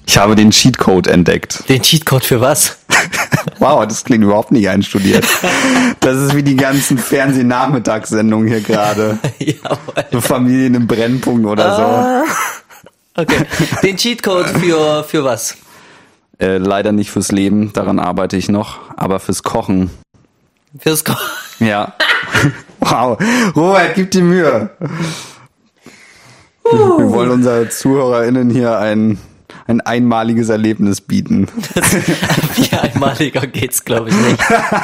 Ich habe den Cheatcode entdeckt. Den Cheatcode für was? Wow, das klingt überhaupt nicht einstudiert. Das ist wie die ganzen Fernsehnachmittagssendungen hier gerade. Jawohl. So Familien im Brennpunkt oder so. Okay. Den Cheatcode für was? Leider nicht fürs Leben, daran arbeite ich noch, aber fürs Kochen. Fürs Kochen. Ja. Wow. Robert, gib dir Mühe. Wir wollen unseren ZuhörerInnen hier ein einmaliges Erlebnis bieten. Wie einmaliger geht's, glaube ich, nicht.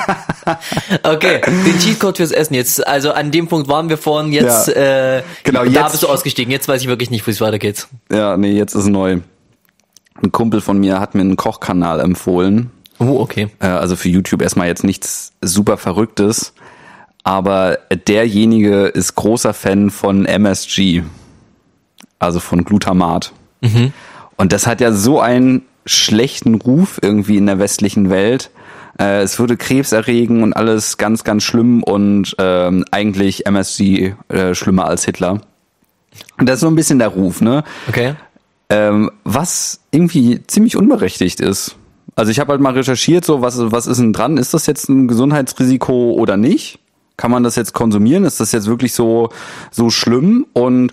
Okay, den Cheatcode fürs Essen jetzt. Also an dem Punkt waren wir vorhin, jetzt, genau, da jetzt bist du ausgestiegen. Jetzt weiß ich wirklich nicht, wie es weitergeht. Ja, nee, jetzt ist neu. Ein Kumpel von mir hat mir einen Kochkanal empfohlen. Oh, okay. Also für YouTube erstmal jetzt nichts super Verrücktes. Aber derjenige ist großer Fan von MSG. Also von Glutamat. Mhm. Und das hat ja so einen schlechten Ruf irgendwie in der westlichen Welt. Es würde Krebs erregen und alles ganz, ganz schlimm und eigentlich MSG schlimmer als Hitler. Und das ist so ein bisschen der Ruf, ne? Okay. Was irgendwie ziemlich unberechtigt ist. Also ich habe halt mal recherchiert, so was ist denn dran? Ist das jetzt ein Gesundheitsrisiko oder nicht? Kann man das jetzt konsumieren? Ist das jetzt wirklich so schlimm? Und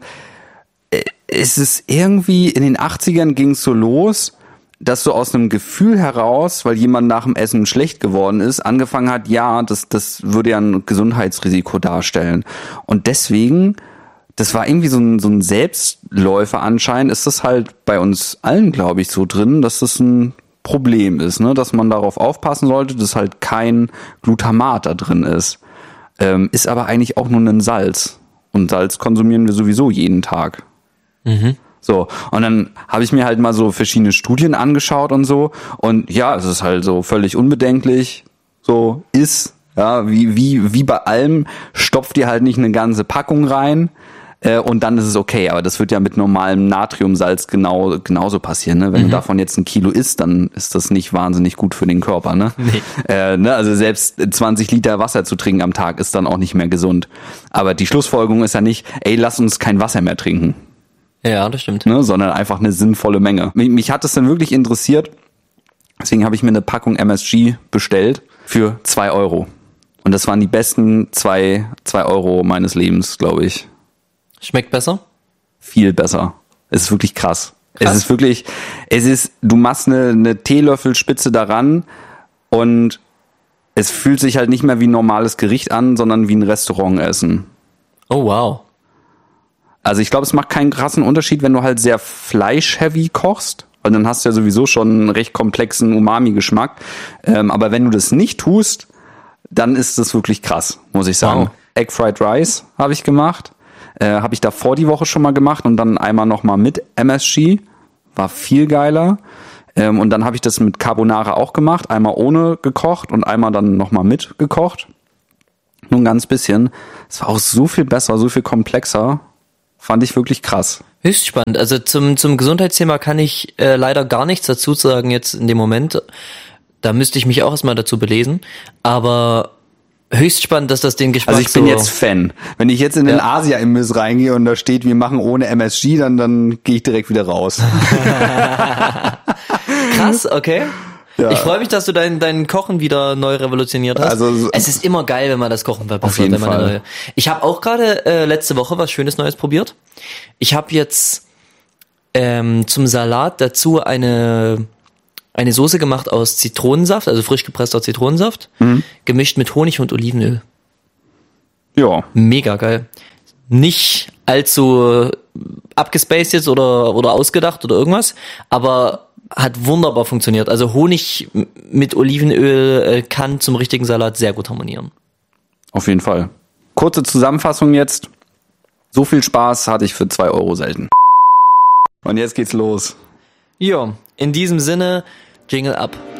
es ist irgendwie, in den 80ern ging es so los, dass so aus einem Gefühl heraus, weil jemand nach dem Essen schlecht geworden ist, angefangen hat, ja, das würde ja ein Gesundheitsrisiko darstellen. Und deswegen, das war irgendwie so ein Selbstläufer anscheinend, ist das halt bei uns allen, glaube ich, so drin, dass das ein Problem ist, ne, dass man darauf aufpassen sollte, dass halt kein Glutamat da drin ist. Ist aber eigentlich auch nur ein Salz. Und Salz konsumieren wir sowieso jeden Tag. Mhm. So, und dann habe ich mir halt mal so verschiedene Studien angeschaut und so. Und ja, es ist halt so völlig unbedenklich. So ist, ja, wie bei allem, stopft ihr halt nicht eine ganze Packung rein. Und dann ist es okay, aber das wird ja mit normalem Natriumsalz genauso passieren, ne? Wenn du davon jetzt 1 Kilo isst, dann ist das nicht wahnsinnig gut für den Körper, ne? Nee. Ne? Also selbst 20 Liter Wasser zu trinken am Tag ist dann auch nicht mehr gesund. Aber die Schlussfolgerung ist ja nicht, ey, lass uns kein Wasser mehr trinken. Ja, das stimmt. Ne? Sondern einfach eine sinnvolle Menge. Mich hat es dann wirklich interessiert, deswegen habe ich mir eine Packung MSG bestellt für 2 Euro. Und das waren die besten 2 Euro meines Lebens, glaube ich. Schmeckt besser? Viel besser. Es ist wirklich krass. Du machst eine Teelöffelspitze daran und es fühlt sich halt nicht mehr wie ein normales Gericht an, sondern wie ein Restaurantessen. Oh, wow. Also ich glaube, es macht keinen krassen Unterschied, wenn du halt sehr fleisch-heavy kochst, weil dann hast du ja sowieso schon einen recht komplexen Umami-Geschmack. Aber wenn du das nicht tust, dann ist das wirklich krass, muss ich sagen. Wow. Egg Fried Rice habe ich gemacht. Habe ich davor die Woche schon mal gemacht und dann einmal nochmal mit MSG. War viel geiler. Und dann habe ich das mit Carbonara auch gemacht. Einmal ohne gekocht und einmal dann nochmal mit gekocht. Nur ein ganz bisschen. Es war auch so viel besser, so viel komplexer. Fand ich wirklich krass. Höchst spannend. Also zum Gesundheitsthema kann ich leider gar nichts dazu sagen jetzt in dem Moment. Da müsste ich mich auch erstmal dazu belesen. Aber höchst spannend, dass das den Geschmack. Also ich bin jetzt Fan. Wenn ich jetzt in den Asia-Imbiss reingehe und da steht, wir machen ohne MSG, dann gehe ich direkt wieder raus. Krass, okay. Ja. Ich freue mich, dass du dein Kochen wieder neu revolutioniert hast. Also, es ist immer geil, wenn man das Kochen verbessert. Auf jeden Fall. Ich habe auch gerade letzte Woche was Schönes Neues probiert. Ich habe jetzt zum Salat dazu eine Soße gemacht aus Zitronensaft, also frisch gepresster Zitronensaft, gemischt mit Honig und Olivenöl. Ja. Mega geil. Nicht allzu abgespaced jetzt oder ausgedacht oder irgendwas, aber hat wunderbar funktioniert. Also Honig mit Olivenöl kann zum richtigen Salat sehr gut harmonieren. Auf jeden Fall. Kurze Zusammenfassung jetzt. So viel Spaß hatte ich für 2 Euro selten. Und jetzt geht's los. Ja, in diesem Sinne, Jingle ab.